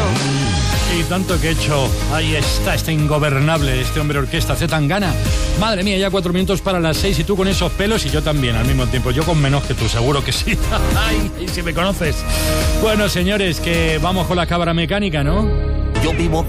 Y tanto que he hecho. Ahí está, este ingobernable, este hombre orquesta, Zetangana. Madre mía, ya 4 minutos para las 6 y tú con esos pelos y yo también al mismo tiempo. Yo con menos que tú, seguro que sí. Ay, si me conoces. Bueno, señores, que vamos con la cabra mecánica, ¿no? Yo vivo